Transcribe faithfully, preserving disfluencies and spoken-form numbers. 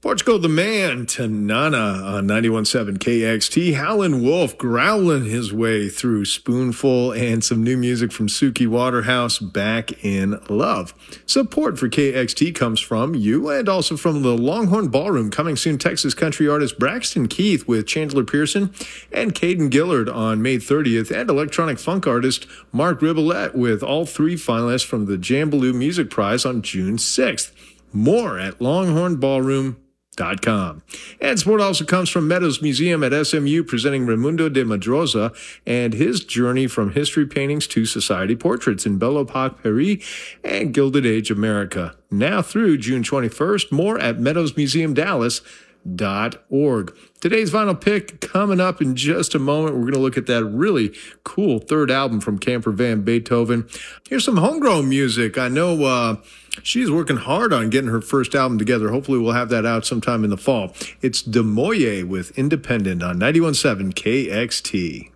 Portugal the Man, Tanana on ninety-one point seven K X T. Howlin' Wolf growling his way through Spoonful, and some new music from Suki Waterhouse, Back in Love. Support for K X T comes from you and also from the Longhorn Ballroom. Coming soon, Texas country artist Braxton Keith with Chandler Pearson and Caden Gillard on May thirtieth, and electronic funk artist Mark Ribbolette with all three finalists from the Jambaloo Music Prize on June sixth. More at longhorn ballroom dot com. And support also comes from Meadows Museum at S M U, presenting Raimundo de Madroza and his journey from history paintings to society portraits in Belle Epoque Paris and Gilded Age America. Now through June twenty-first, more at meadows museum dallas dot org. Today's vinyl pick coming up in just a moment. We're going to look at that really cool third album from Camper Van Beethoven. Here's some homegrown music. I know uh, she's working hard on getting her first album together. Hopefully we'll have that out sometime in the fall. It's Demoye with Independent on ninety-one point seven K X T.